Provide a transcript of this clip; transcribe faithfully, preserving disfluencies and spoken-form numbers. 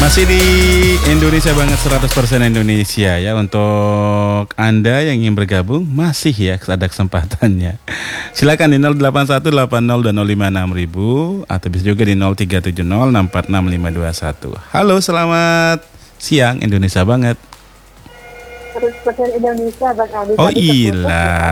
Masih di Indonesia banget seratus persen Indonesia ya. Untuk Anda yang ingin bergabung masih ya ada kesempatannya. Silakan di nol delapan satu delapan nol dua nol lima enam ribu atau bisa juga di nol tiga tujuh nol enam empat enam lima dua satu. Halo, selamat siang Indonesia banget. seratus persen Indonesia Bang Adi. Oh iya.